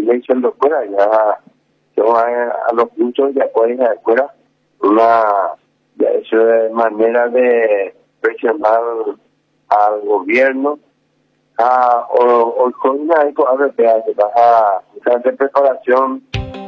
le echando fuera, ya a los muchos ya pueden ir afuera, ya eso es manera de presionar al gobierno, o con una ARPA que va a de preparación.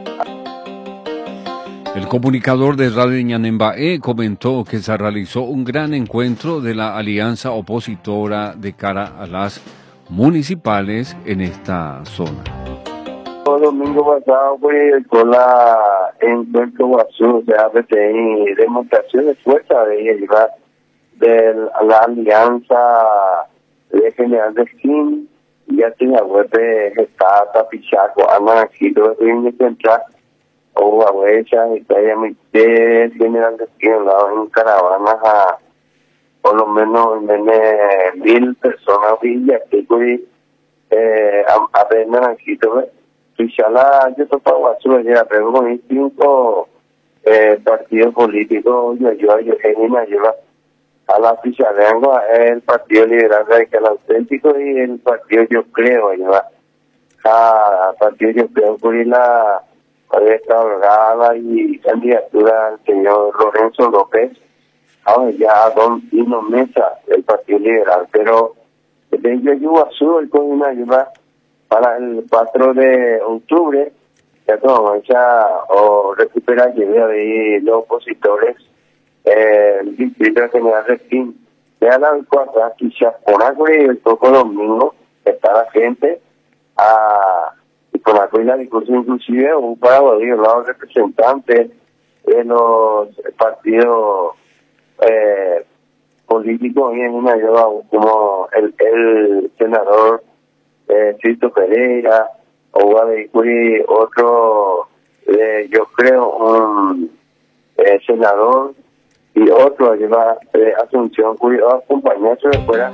El comunicador de Radio Ñanembaé comentó que se realizó un gran encuentro de la alianza opositora de cara a las municipales en esta zona. El domingo pasado fue con la encuentro Guazú, o sea, demostración de fuerza de la alianza de General de Skin, ya tiene web de Gestata, Pichaco, Anaranjito, de Central, o Aguecha, de General de Skin, en caravanas por lo menos 1,000 personas, Villa, que fue a ver Naranjito, Pichala, yo toco Guazú, ya, pero con 5 partidos políticos, yo lleva a la Pichalengua, el Partido Liberal Radical Auténtico y el Partido Yo Creo, lleva a Partido Yo Creo por la restaurada y candidatura al señor Lorenzo López, ya a don Hino Mesa, del Partido Liberal, pero de Guazú, el Código lleva para el 4 de octubre, ya como o recuperar de los opositores, el Distrito General de Skin, de a la cuarta, quizás por algo el poco domingo, está la gente, y con la discurso inclusive, un pago de los representantes de los partidos políticos, y en una ayuda como el senador Tito Pereira, o otro, yo creo, un senador, y otro lleva Asunción, cuyo acompañarse de fuera.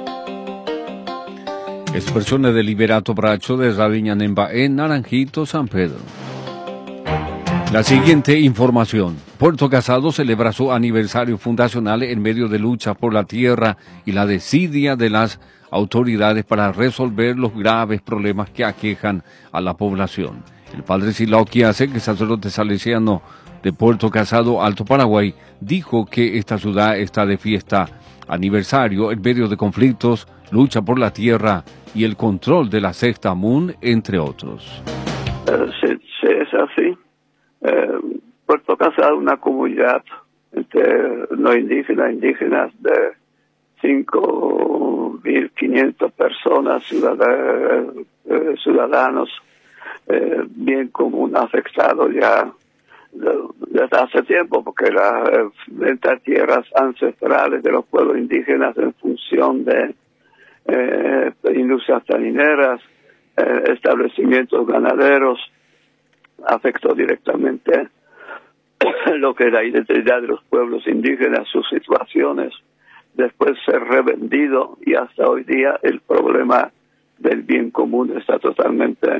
Expresione del Liberato Bracho de Radio Ñanembaé en Naranjito, San Pedro. La siguiente información. Puerto Casado celebra su aniversario fundacional en medio de lucha por la tierra y la desidia de las autoridades para resolver los graves problemas que aquejan a la población. El padre Silao Quiace, que es sacerdote salesiano de Puerto Casado, Alto Paraguay, dijo que esta ciudad está de fiesta aniversario en medio de conflictos, lucha por la tierra y el control de la Sexta MUN, entre otros. Sí, es así. Puerto Casado es una comunidad entre no indígenas de 5.500 personas, ciudadanos, bien común afectado ya desde hace tiempo, porque las ventas tierras ancestrales de los pueblos indígenas en función de industrias tanineras, establecimientos ganaderos, afectó directamente lo que es la identidad de los pueblos indígenas, sus situaciones, después ser revendido, y hasta hoy día el problema del bien común está totalmente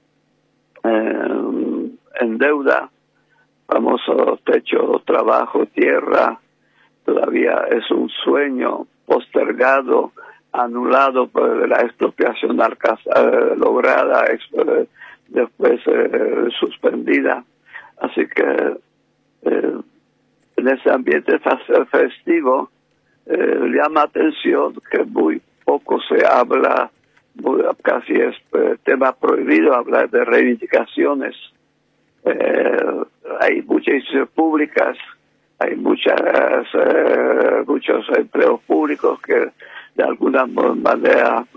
en deuda. Famoso techo, trabajo, tierra, todavía es un sueño postergado, anulado por la expropiación lograda, después suspendida. Así que en ese ambiente festivo llama atención que muy poco se habla, casi es tema prohibido hablar de reivindicaciones. Hay muchas instituciones públicas, hay muchos empleos públicos que de alguna manera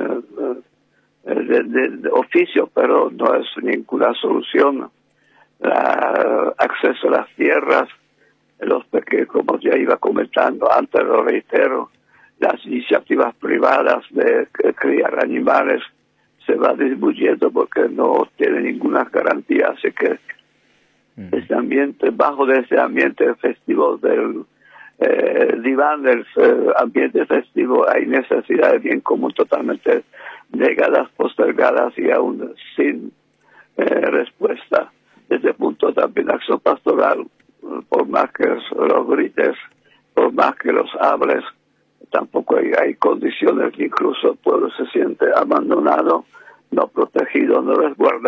de oficio, pero no es ninguna solución. Acceso a las tierras, como ya iba comentando antes, lo reitero, las iniciativas privadas de criar animales se va disminuyendo porque no tiene ninguna garantía. Así que este ambiente, bajo de ese ambiente festivo del diván del ambiente festivo, hay necesidades bien común totalmente negadas, postergadas y aún sin respuesta. Desde el punto también de acción pastoral, por más que los grites, por más que los hables, tampoco hay condiciones, incluso el pueblo se siente abandonado, no protegido, no resguardado.